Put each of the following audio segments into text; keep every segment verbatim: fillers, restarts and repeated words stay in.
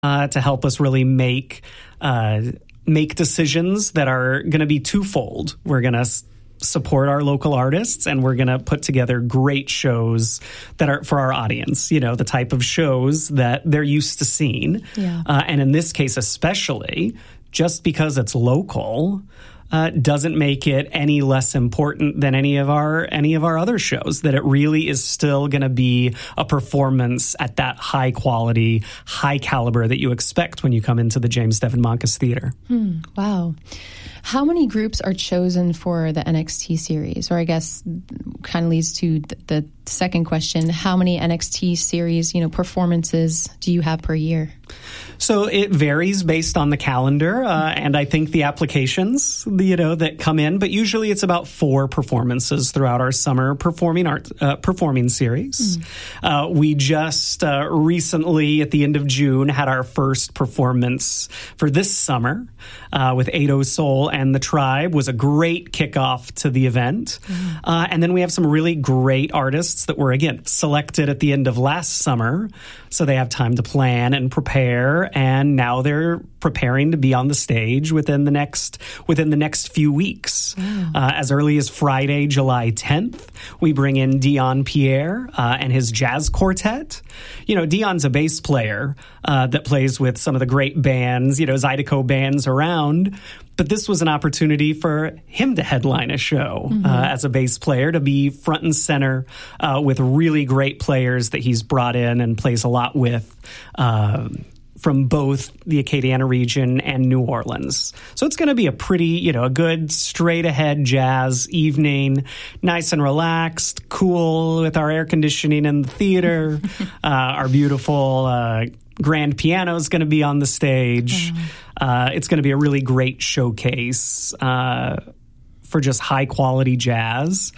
uh, to help us really make uh, make decisions that are going to be twofold. We're going to s- support our local artists, and we're going to put together great shows that are for our audience, you know, the type of shows that they're used to seeing. Yeah. Uh, and in this case especially, just because it's local uh, doesn't make it any less important than any of our any of our other shows, that it really is still going to be a performance at that high quality, high caliber that you expect when you come into the James Devin Moncas Theater. Hmm, wow. How many groups are chosen for the N X T series? Or I guess kind of leads to th- the second question, how many N X T series, you know, performances do you have per year? So it varies based on the calendar, uh, and I think the applications, you know, that come in. But usually it's about four performances throughout our summer performing art uh, performing series. Mm. Uh, we just uh, recently, at the end of June, had our first performance for this summer uh, with Ado Soul and the Tribe. Was a great kickoff to the event, mm. uh, and then we have some really great artists that were again selected at the end of last summer, so they have time to plan and prepare. And now they're preparing to be on the stage within the next within the next few weeks. Wow. Uh, as early as Friday, July tenth, we bring in Dion Pierre uh, and his jazz quartet. You know, Dion's a bass player uh, that plays with some of the great bands, you know, Zydeco bands around. But this was an opportunity for him to headline a show mm-hmm. uh, as a bass player, to be front and center uh, with really great players that he's brought in and plays a lot with. Uh, from both the Acadiana region and New Orleans. So it's going to be a pretty, you know, a good straight-ahead jazz evening, nice and relaxed, cool with our air conditioning in the theater. uh, our beautiful uh, grand piano is going to be on the stage. Mm. Uh, it's going to be a really great showcase uh, for just high-quality jazz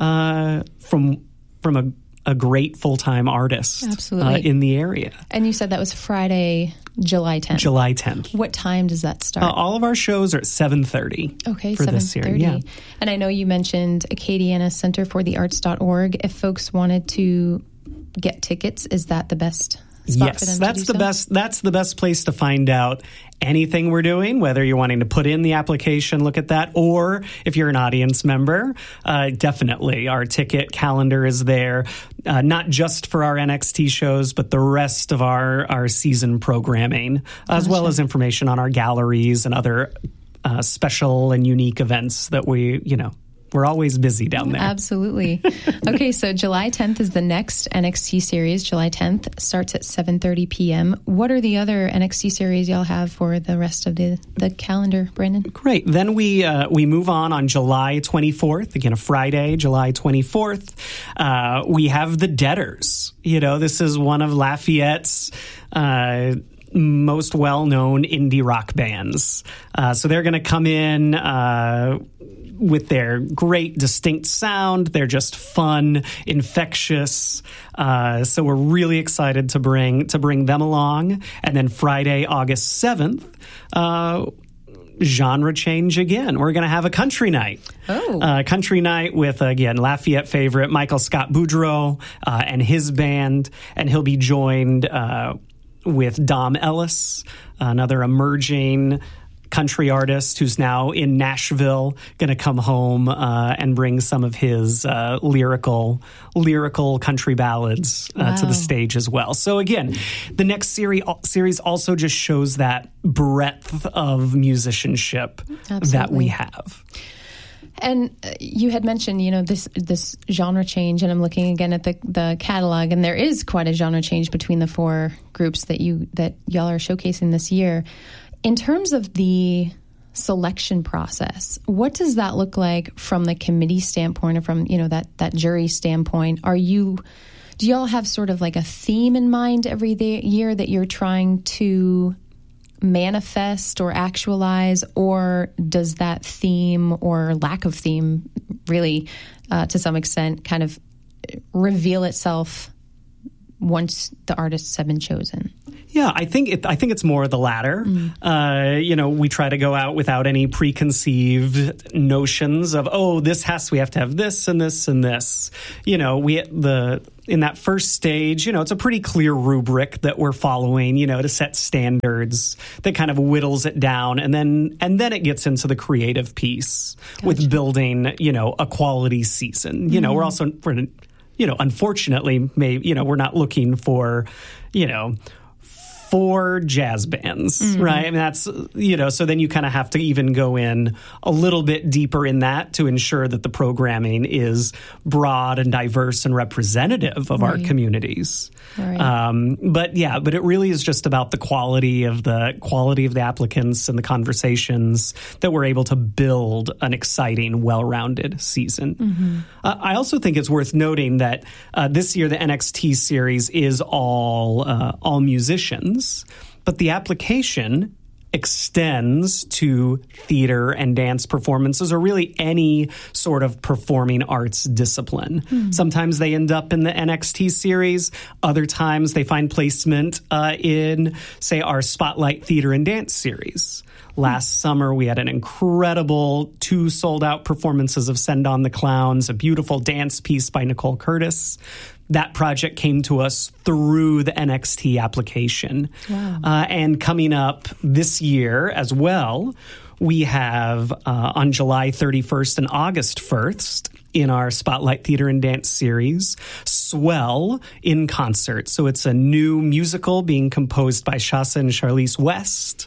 uh, from from a a great full-time artist Absolutely. Uh, in the area. And you said that was Friday, July tenth. July tenth. What time does that start? Uh, all of our shows are at seven thirty. Okay, for this year. Yeah. And I know you mentioned Acadiana Center for the Arts dot org. If folks wanted to get tickets, is that the best spot yes, for them that's to do the so? best. That's the best place to find out anything we're doing, whether you're wanting to put in the application, look at that, or if you're an audience member, uh, definitely our ticket calendar is there, uh, not just for our N X T shows, but the rest of our, our season programming, as Gotcha. well as information on our galleries and other uh, special and unique events that we, you know, we're always busy down there. Absolutely. Okay, so July tenth is the next N X T series. July tenth starts at seven thirty p.m. What are the other N X T series y'all have for the rest of the, the calendar, Brandon? Great. Then we uh, we move on on July twenty-fourth, again, a Friday, July twenty-fourth. Uh, we have The Deaders. You know, this is one of Lafayette's uh most well-known indie rock bands. Uh, so they're going to come in uh, with their great, distinct sound. They're just fun, infectious. Uh, so we're really excited to bring to bring them along. And then Friday, August seventh, uh, genre change again. We're going to have a country night. Oh. Uh, country night with, again, Lafayette favorite Michael Scott Boudreau uh, and his band. And he'll be joined uh, with Dom Ellis, another emerging country artist who's now in Nashville, going to come home uh, and bring some of his uh, lyrical lyrical country ballads uh, wow. to the stage as well. So again, the next series series also just shows that breadth of musicianship Absolutely. that we have. And you had mentioned, you know, this this genre change, and I'm looking again at the the catalog, and there is quite a genre change between the four groups that you that y'all are showcasing this year. In terms of the selection process, what does that look like from the committee standpoint, or from, you know, that that jury standpoint? Are you do y'all have sort of like a theme in mind every day, year that you're trying to manifest or actualize, or does that theme or lack of theme really uh, to some extent kind of reveal itself once the artists have been chosen? Yeah, I think it, I think it's more the latter. Mm. Uh, you know, we try to go out without any preconceived notions of, oh, this has we have to have this and this and this. You know, we the in that first stage, you know, it's a pretty clear rubric that we're following, you know, to set standards that kind of whittles it down, and then and then it gets into the creative piece gotcha. With building, you know, a quality season. You mm. know, we're also we're, you know, unfortunately, maybe you know, we're not looking for, you know. Four jazz bands, mm-hmm. right? I mean, that's, you know, so then you kind of have to even go in a little bit deeper in that to ensure that the programming is broad and diverse and representative of right. our communities. Right. Um, but yeah, but it really is just about the quality of the quality of the applicants and the conversations that we're able to build an exciting, well-rounded season. Mm-hmm. Uh, I also think it's worth noting that uh, this year the N X T series is all uh, all musicians. But the application extends to theater and dance performances, or really any sort of performing arts discipline. Mm. Sometimes they end up in the N X T series. Other times they find placement uh, in, say, our Spotlight Theater and Dance series. Last mm. summer, we had an incredible two sold-out performances of Send on the Clowns, a beautiful dance piece by Nicole Curtis. That project came to us through the N X T application. Wow. Uh, and coming up this year as well, we have uh, on July thirty-first and August first in our Spotlight Theater and Dance series, Swell in Concert. So it's a new musical being composed by Shasa and Charlize West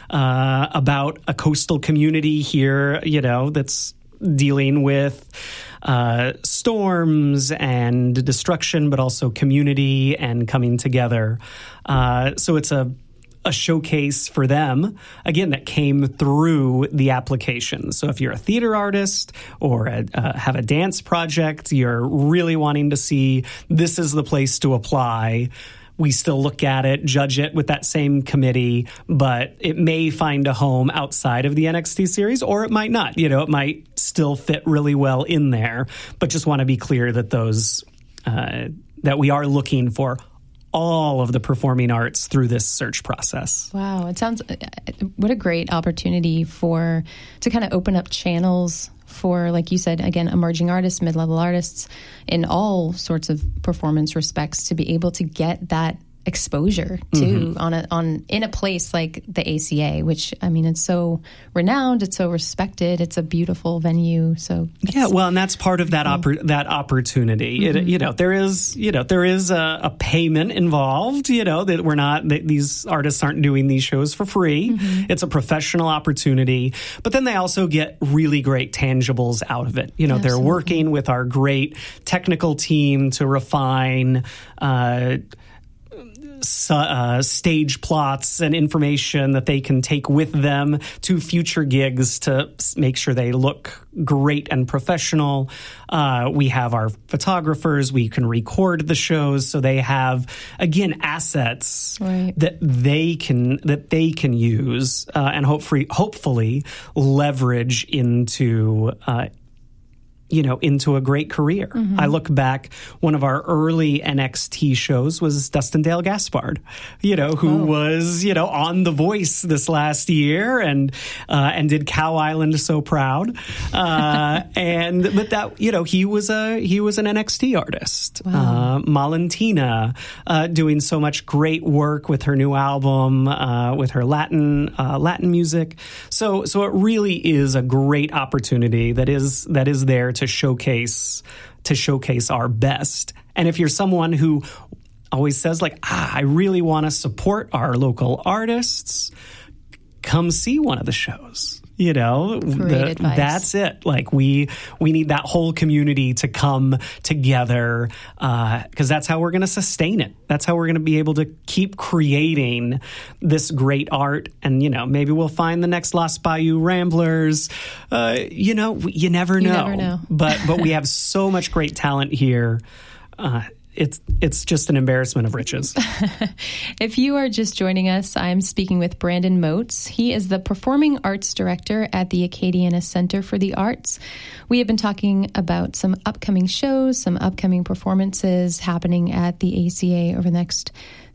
uh, about a coastal community here, you know, that's dealing with uh, storms and destruction, but also community and coming together. Uh, so it's a a showcase for them, again, that came through the application. So if you're a theater artist or a, uh, have a dance project, you're really wanting to see this is the place to apply. We still look at it, judge it with that same committee, but it may find a home outside of the N X T series, or it might not. You know, it might still fit really well in there, but just want to be clear that those uh, that we are looking for all of the performing arts through this search process. Wow, it sounds what a great opportunity for to kind of open up channels for, like you said, again, emerging artists, mid-level artists in all sorts of performance respects, to be able to get that exposure to mm-hmm. on a on in a place like the A C A, which, I mean, it's so renowned, it's so respected, it's a beautiful venue. So yeah, well, and that's part of that oppor- that opportunity. Mm-hmm. It, you know, there is you know there is a, a payment involved. You know that we're not that these artists aren't doing these shows for free. Mm-hmm. It's a professional opportunity, but then they also get really great tangibles out of it. You know, Absolutely. They're working with our great technical team to refine Uh, Uh, stage plots and information that they can take with them to future gigs to make sure they look great and professional. Uh, we have our photographers. We can record the shows, so they have, again, assets right. that they can that they can use uh, and hopefully hopefully leverage into. Uh, you know, into a great career. Mm-hmm. I look back, one of our early N X T shows was Dustin Dale Gaspard, you know, who oh. was, you know, on The Voice this last year and uh, and did Cow Island so proud. Uh, and but that, you know, he was a he was an N X T artist. Wow. Uh, Malentina uh, doing so much great work with her new album, uh, with her Latin uh, Latin music. So so it really is a great opportunity that is that is there to showcase to showcase our best. And if you're someone who always says, like, ah, I really want to support our local artists, come see one of the shows. You know, the, that's it. Like we we need that whole community to come together because uh, that's how we're going to sustain it. That's how we're going to be able to keep creating this great art. And, you know, maybe we'll find the next Lost Bayou Ramblers. Uh, you know, you never know. You never know. but but we have so much great talent here. Uh, it's it's just an embarrassment of riches. If you are just joining us, I'm speaking with Brandon Moats. He is the Performing Arts Director at the Acadiana Center for the Arts. We have been talking about some upcoming shows, some upcoming performances happening at the A C A over the next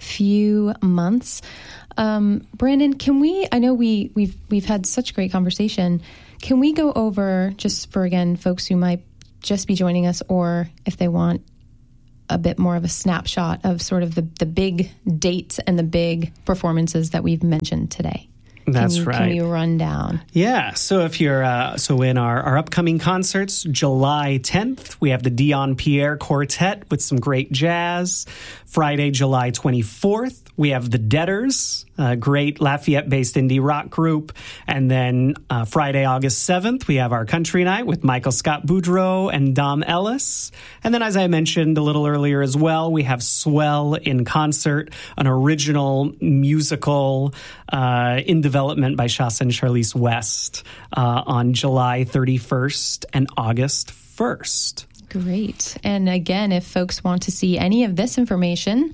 few months. Um, Brandon, can we, I know we, we've, we've had such great conversation. Can we go over, just for, again, folks who might just be joining us, or if they want a bit more of a snapshot of sort of the, the big dates and the big performances that we've mentioned today? That's can you, right. Can you run down? Yeah. So if you're, uh, so in our, our upcoming concerts, July tenth, we have the Dion Pierre Quartet with some great jazz. Friday, July twenty-fourth, we have the Deaders, a great Lafayette-based indie rock group. And then uh, Friday, August seventh, we have our country night with Michael Scott Boudreau and Dom Ellis. And then, as I mentioned a little earlier as well, we have Swell in Concert, an original musical uh, in development by Shasa and Charlize West uh, on July thirty-first and August first. Great. And again, if folks want to see any of this information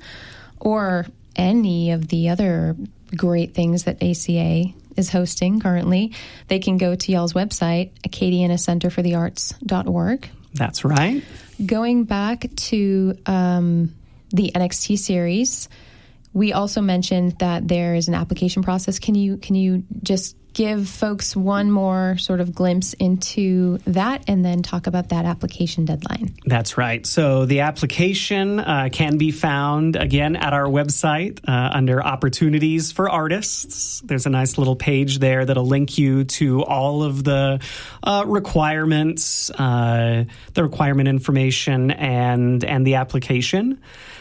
or any of the other great things that A C A is hosting currently, they can go to y'all's website, acadiana center for the arts dot org. That's right. Going back to um, the N X T series, we also mentioned that there is an application process. Can you can you just give folks one more sort of glimpse into that and then talk about that application deadline? That's right. So the application uh, can be found, again, at our website uh, under Opportunities for Artists. There's a nice little page there that'll link you to all of the uh, requirements, uh, the requirement information, and, and the application.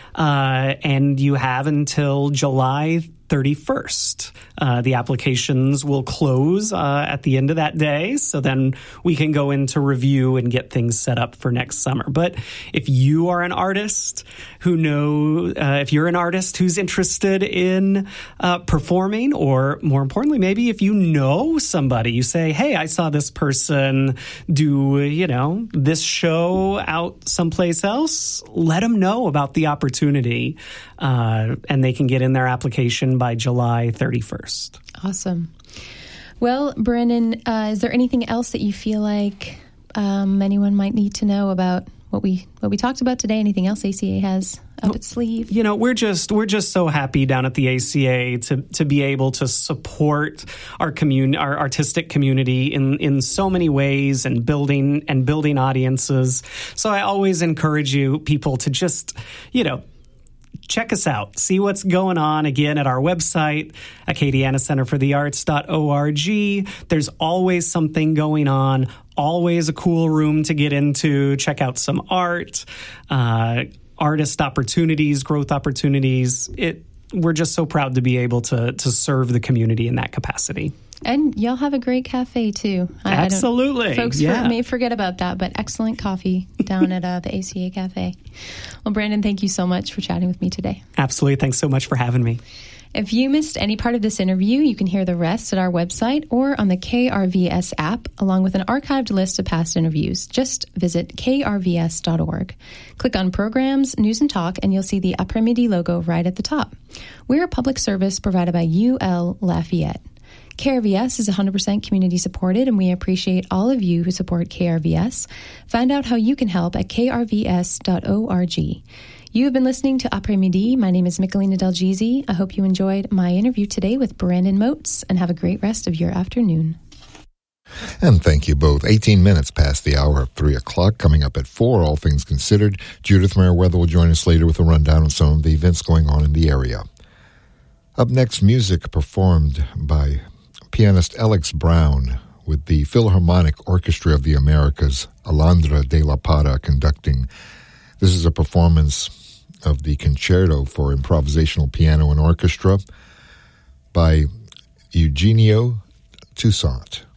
Uh, and you have until July thirty-first. Uh, the applications will close uh, at the end of that day, so then we can go into review and get things set up for next summer. But if you are an artist who know, uh, if you're an artist who's interested in uh, performing, or more importantly, maybe if you know somebody, you say, hey, I saw this person do, you know, this show out someplace else, let them know about the opportunity, uh, and they can get in their application by July thirty-first. Awesome. Well, Brandon, uh, is there anything else that you feel like um, anyone might need to know about what we what we talked about today? Anything else A C A has up its sleeve? You know, we're just we're just so happy down at the A C A to to be able to support our commun our artistic community in in so many ways, and building and building audiences. So I always encourage you people to just, you know, check us out. See what's going on, again, at our website, acadiana center for the arts dot org. There's always something going on, always a cool room to get into, check out some art, uh, artist opportunities, growth opportunities. It, we're just so proud to be able to to serve the community in that capacity. And y'all have a great cafe, too. I, Absolutely. I folks yeah. for, may forget about that, but excellent coffee down at uh, the A C A Cafe. Well, Brandon, thank you so much for chatting with me today. Absolutely. Thanks so much for having me. If you missed any part of this interview, you can hear the rest at our website or on the K R V S app, along with an archived list of past interviews. Just visit k r v s dot org. Click on Programs, News and Talk, and you'll see the Après-Midi logo right at the top. We're a public service provided by U L Lafayette. K R V S is one hundred percent community supported, and we appreciate all of you who support K R V S. Find out how you can help at k r v s dot org. You have been listening to Après-Midi. My name is Michelina Delgizi. I hope you enjoyed my interview today with Brandon Moats, and have a great rest of your afternoon. And thank you both. eighteen minutes past the hour of three o'clock. Coming up at four, All Things Considered. Judith Merriweather will join us later with a rundown of some of the events going on in the area. Up next, music performed by pianist Alex Brown with the Philharmonic Orchestra of the Americas, Alondra de la Parra, conducting. This is a performance of the Concerto for Improvisational Piano and Orchestra by Eugenio Toussaint.